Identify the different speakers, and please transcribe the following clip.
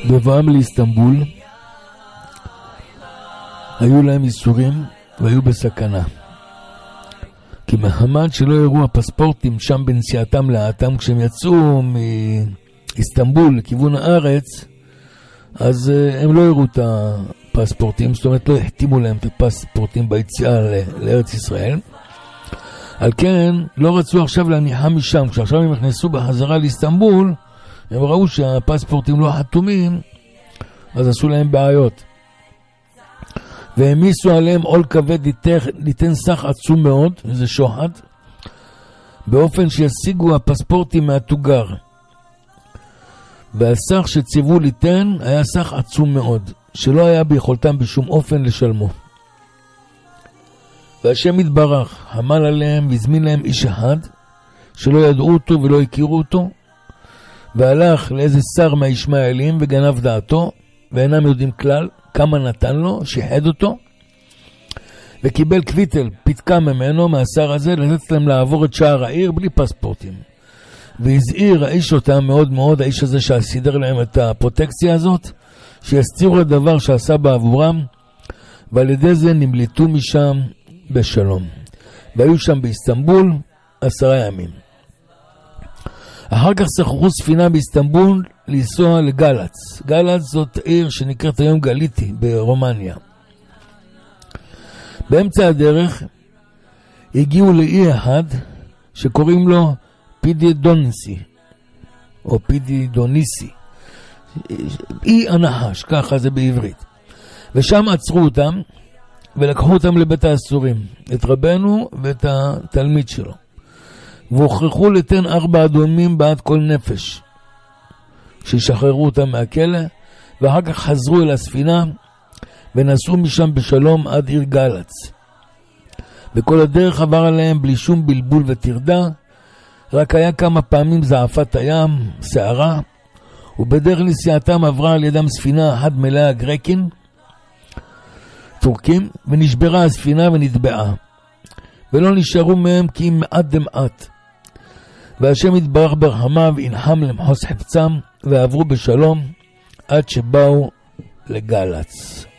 Speaker 1: בבואם לאיסטנבול היו להם איסורים והיו בסכנה, כי מחמד שלא יראו הפספורטים שם בנסיעתם לאטם, כשהם יצאו מאיסטנבול לכיוון הארץ, אז הם לא יראו את הפספורטים, זאת אומרת לא החתימו להם את הפספורטים ביציאה לארץ ישראל. על כן לא רצו עכשיו להניחה משם. כשעכשיו הם נכנסו בחזרה לאיסטנבול, הם ראו שהפספורטים לא חתומים, אז עשו להם בעיות, והמיסו עליהם עול כבד ליתן סך עצום מאוד, איזה שוחד, באופן שישיגו הפספורטים מהתוגר. והסך שציוו ליתן היה סך עצום מאוד, שלא היה ביכולתם בשום אופן לשלמו. והשם יתברך חמל עליהם והזמין להם איש אחד שלא ידעו אותו ולא הכירו אותו, והלך לאיזה שר מהישמעאלים וגנב דעתו, ואינם יודעים כלל כמה נתן לו, שיחד אותו, וקיבל קוויטל, פתקה ממנו, מהשר הזה, לתת להם לעבור את שער העיר בלי פספורטים. והזהיר האיש אותם מאוד מאוד, האיש הזה שסידר להם את הפרוטקציה הזאת, שיסתירו הדבר שעשה בעבורם, ועל ידי זה נמלטו משם בשלום. והיו שם באיסטנבול 10 ימים. אחר כך שכרו ספינה באיסטנבול לנסוע לגלץ. גלץ זאת עיר שנקראת היום גליטי ברומניה. באמצע הדרך הגיעו לאי אחד שקוראים לו פידידוניסי, או פידידוניסי, אי הנחש, ככה זה בעברית. ושם עצרו אותם ולקחו אותם לבית האסורים, את רבנו ואת התלמיד שלו, והוכרחו לתן 4 אדומים בעד כל נפש, שישחררו אותם מהכלא, ואחר כך חזרו אל הספינה ונסעו משם בשלום עד עיר גלץ. וכל הדרך עבר עליהם בלי שום בלבול ותרדה, רק היה כמה פעמים זעפת הים, שערה, ובדרך נסיעתם עברה על ידם ספינה אחת מלאה גרקין, טורקים, ונשברה הספינה ונטבעה, ולא נשארו מהם כי אם מעט דמעט. והשם יתברך ברחמיו ינחם למחוס חפצם, ועברו בשלום עד שבאו לגלץ.